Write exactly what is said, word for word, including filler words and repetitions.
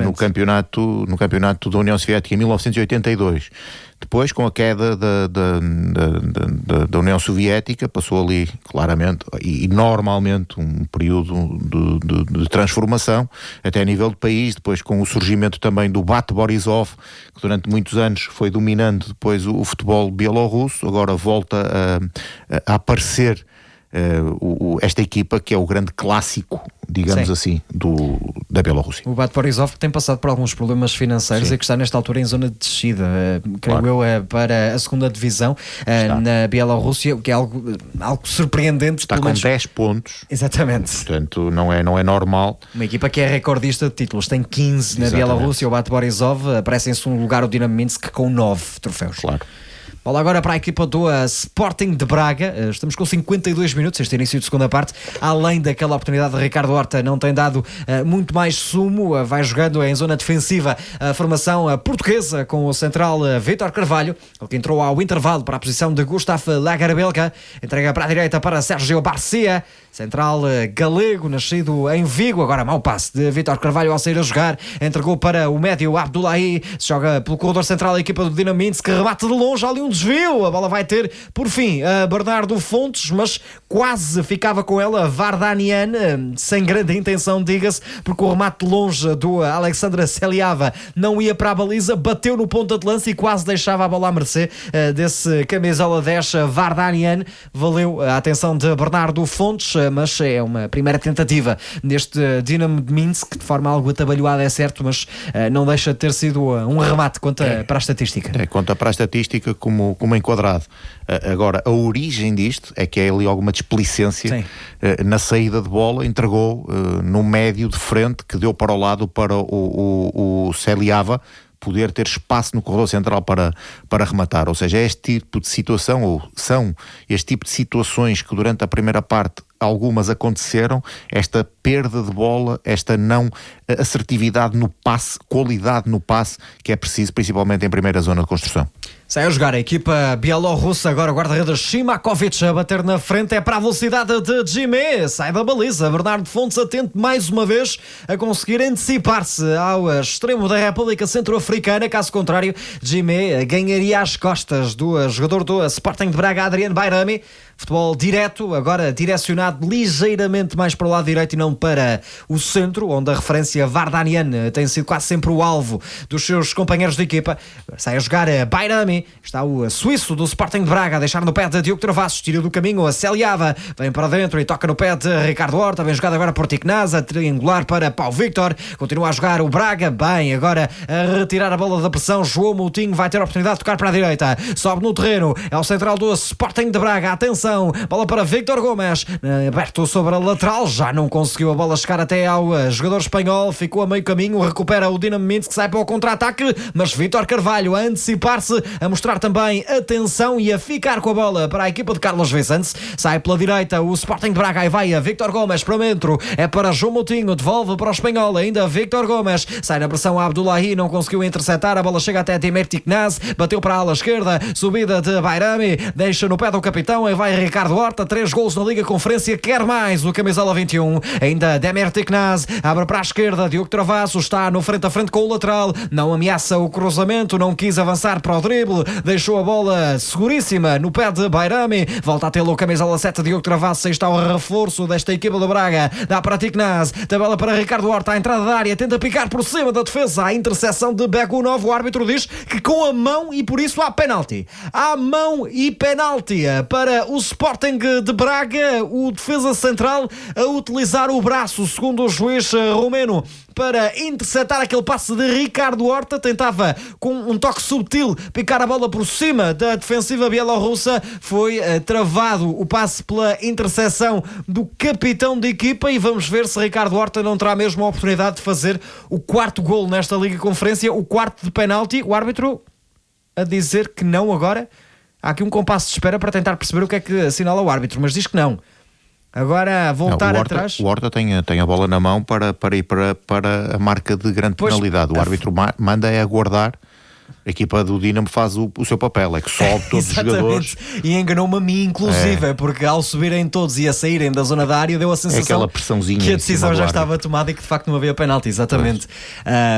no campeonato, no campeonato da União Soviética em mil novecentos e oitenta e dois. Depois, com a queda da, da, da, da, da União Soviética, passou ali, claramente, e, e normalmente, um período de, de, de transformação, até a nível do país. Depois, com o surgimento também do Bate Borisov, que durante muitos anos foi dominando depois o, o futebol bielorrusso, agora volta a, a aparecer Uh, o, o, esta equipa que é o grande clássico, digamos Sim. assim, do, da Bielorrússia. O Bate Borisov tem passado por alguns problemas financeiros Sim. e que está nesta altura em zona de descida, uh, creio claro. eu, uh, para a segunda divisão uh, na Bielorrússia, o que é algo, algo surpreendente. Está com menos... dez pontos. Exatamente. Portanto, não é, não é normal. Uma equipa que é recordista de títulos, tem quinze na Exatamente. Bielorrússia. O Bate Borisov aparece em segundo lugar o Dinamo Minsk com nove troféus. Claro. Bola agora para a equipa do uh, Sporting de Braga. Uh, estamos com cinquenta e dois minutos, este início de segunda parte. Além daquela oportunidade de Ricardo Horta, não tem dado uh, muito mais sumo. Uh, vai jogando em zona defensiva a formação uh, portuguesa com o central uh, Vítor Carvalho, ele que entrou ao intervalo para a posição de Gustav Lagerbielke. Entrega para a direita para Sérgio Barcia, central uh, galego, nascido em Vigo. Agora mau passe de Vítor Carvalho ao sair a jogar. Entregou para o médio Abdullahi. Se joga pelo corredor central a equipa do Dinamo Minsk, que rebate de longe. Ali um desvio, a bola vai ter por fim a Bernardo Fontes, mas quase ficava com ela Vardanian, sem grande intenção, diga-se, porque o remate de longe do Alexandra Seliava não ia para a baliza, bateu no ponta de lança e quase deixava a bola à mercê uh, desse camisola dez Vardanian. Valeu a atenção de Bernardo Fontes, uh, mas é uma primeira tentativa neste Dinamo de Minsk, de forma algo atabalhoada, é certo, mas uh, não deixa de ter sido uh, um remate conta é, para a estatística. É, conta para a estatística como como enquadrado. Agora, a origem disto é que é ali alguma displicência na saída de bola, entregou no médio de frente, que deu para o lado para o, o, o Seliava poder ter espaço no corredor central para, para rematar. Ou seja, é este tipo de situação, ou são este tipo de situações que durante a primeira parte algumas aconteceram, esta perda de bola, esta não assertividade no passe, qualidade no passe, que é preciso, principalmente em primeira zona de construção. Sai a jogar a equipa bielorrussa, agora o guarda-redes Shimakovic a bater na frente, é para a velocidade de Jimé, sai da baliza, Bernardo Fontes atento mais uma vez a conseguir antecipar-se ao extremo da República Centro-Africana, caso contrário Jimé ganharia as costas do jogador do Sporting de Braga, Adriano Bayrami. Futebol direto, agora direcionado ligeiramente mais para o lado direito e não para o centro, onde a referência Vardanian tem sido quase sempre o alvo dos seus companheiros de equipa. Sai a jogar Bayrami, está o suíço do Sporting de Braga a deixar no pé de Diogo Travassos, tira do caminho a Seliava, vem para dentro e toca no pé de Ricardo Horta, bem jogado agora por Tiknaz, a triangular para Pau Victor, continua a jogar o Braga, bem, agora a retirar a bola da pressão, João Moutinho vai ter a oportunidade de tocar para a direita, sobe no terreno, é o central do Sporting de Braga, atenção, bola para Víctor Gomes, aberto sobre a lateral, já não conseguiu a bola chegar até ao jogador espanhol, ficou a meio caminho, recupera o Dinamo Minsk, que sai para o contra-ataque, mas Vítor Carvalho a antecipar-se, a mostrar também atenção e a ficar com a bola para a equipa de Carlos Vicente, sai pela direita o Sporting de Braga, aí vai a Víctor Gomes para dentro, é para João Moutinho, devolve para o espanhol, ainda Víctor Gomes, sai na pressão a Abdullahi, não conseguiu interceptar, a bola chega até Timur Tiknaz, bateu para a ala esquerda, subida de Bayrami, deixa no pé do capitão, aí vai Ricardo Horta, três golos na Liga Conferência, quer mais o camisola vinte e um, ainda Demir Tiknaz, abre para a esquerda, Diogo Travassos está no frente a frente com o lateral, não ameaça o cruzamento, não quis avançar para o drible, deixou a bola seguríssima no pé de Bayrami, volta a tê-lo o camisola sete, Diogo Travassos, aí está o reforço desta equipa do Braga, dá para Tiknaz, tabela para Ricardo Horta, a entrada da área, tenta picar por cima da defesa, a interseção de Begunov, o árbitro diz que com a mão e por isso há penalti, há mão e penalti para o Sporting de Braga, o defesa central a utilizar o braço, segundo o juiz romeno, para interceptar aquele passe de Ricardo Horta, tentava com um toque subtil picar a bola por cima da defensiva bielorrussa, foi uh, travado o passe pela interseção do capitão de equipa e vamos ver se Ricardo Horta não terá mesmo a oportunidade de fazer o quarto golo nesta Liga Conferência, o quarto de penalti, o árbitro a dizer que não agora. Há aqui um compasso de espera para tentar perceber o que é que assinala o árbitro, mas diz que não. Agora voltar não, o Horta, atrás. O Horta tem, tem a bola na mão para, para ir para, para a marca de grande pois, penalidade. O árbitro ma- manda é aguardar. A equipa do Dinamo faz o, o seu papel, é que sobe todos os jogadores. E enganou-me a mim, inclusive, é. porque ao subirem todos e a saírem da zona da área, deu a sensação é aquela pressãozinha que a decisão já estava tomada e que de facto não havia penalti. Exatamente. Uh,